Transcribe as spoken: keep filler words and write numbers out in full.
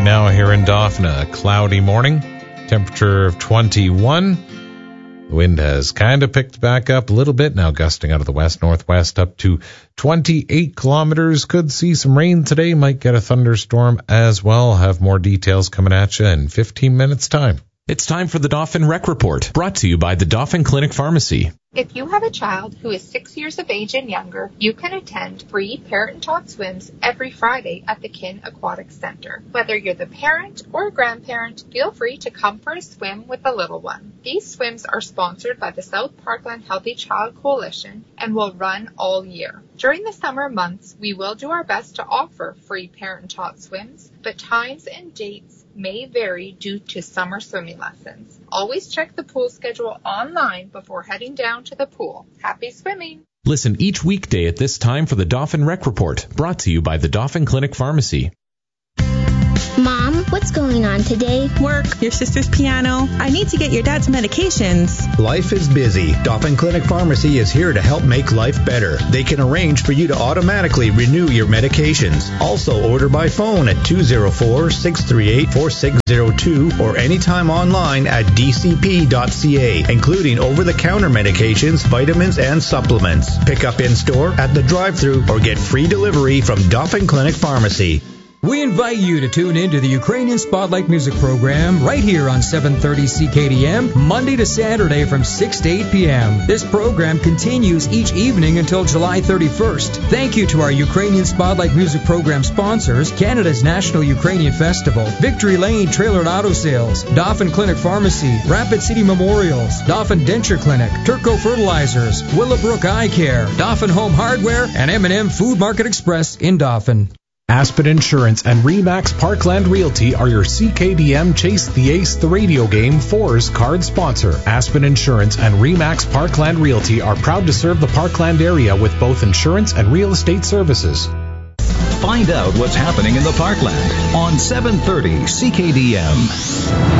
right now here in Dauphin. A cloudy morning, temperature of twenty-one. The wind has kind of picked back up a little bit, now gusting out of the west-northwest up to twenty-eight kilometers. Could see some rain today, might get a thunderstorm as well. Have more details coming at you in fifteen minutes' time. It's time for the Dauphin Rec Report, brought to you by the Dauphin Clinic Pharmacy. If you have a child who is six years of age and younger, you can attend free parent-taught swims every Friday at the Kin Aquatic Center. Whether you're the parent or grandparent, feel free to come for a swim with the little one. These swims are sponsored by the South Parkland Healthy Child Coalition and will run all year. During the summer months, we will do our best to offer free parent-taught swims, but times and dates may vary due to summer swimming lessons. Always check the pool schedule online before heading down to the pool. Happy swimming! Listen each weekday at this time for the Dauphin Rec Report, brought to you by the Dauphin Clinic Pharmacy. Mom, what's going on today? Work, your sister's piano. I need to get your dad's medications. Life is busy. Dauphin Clinic Pharmacy is here to help make life better. They can arrange for you to automatically renew your medications. Also order by phone at two oh four, six three eight, four six oh two or anytime online at d c p dot c a, including over-the-counter medications, vitamins, and supplements. Pick up in-store, at the drive-thru, or get free delivery from Dauphin Clinic Pharmacy. We invite you to tune into the Ukrainian Spotlight Music Program right here on seven thirty C K D M, Monday to Saturday from six to eight p.m. This program continues each evening until July thirty-first. Thank you to our Ukrainian Spotlight Music Program sponsors, Canada's National Ukrainian Festival, Victory Lane Trailer and Auto Sales, Dauphin Clinic Pharmacy, Rapid City Memorials, Dauphin Denture Clinic, Turco Fertilizers, Willowbrook Eye Care, Dauphin Home Hardware, and M and M Food Market Express in Dauphin. Aspen Insurance and Remax Parkland Realty are your C K D M Chase the Ace the radio game fours card sponsor. Aspen Insurance and Remax Parkland Realty are proud to serve the Parkland area with both insurance and real estate services. Find out what's happening in the Parkland on seven thirty C K D M.